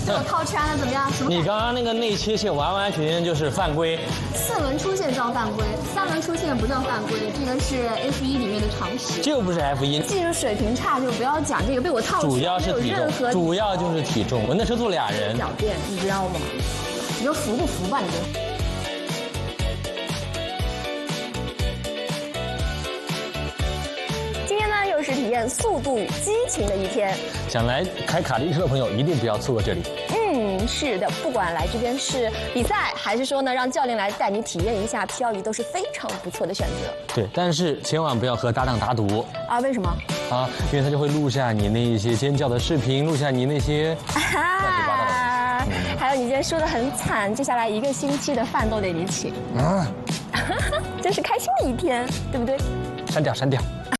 被我套圈了，怎么样？ 你刚刚那个内切线完完全全就是犯规。 4轮出线叫犯规，3轮出线不叫犯规，这个是 F1里面的常识。 就不是 F1， 技术水平差就不要讲这个，被我套圈。 主要是体重，主要就是体重。我那车坐俩人。 狡辩，你知道吗？你说服不服吧？你就。今天呢，又是体验速度与激情的一天。 想来开卡丁车的朋友一定不要错过这里。 是的，不管来这边是比赛，还是说呢让教练来带你体验一下漂移，都是非常不错的选择。 对，但是千万不要和搭档打赌啊！为什么？ 啊，因为他就会录下你那一些尖叫的视频，录下你那些乱七八糟的。 还有你今天输得很惨，接下来1个星期的饭都得你请。真是开心的一天，对不对？ 删掉，删掉。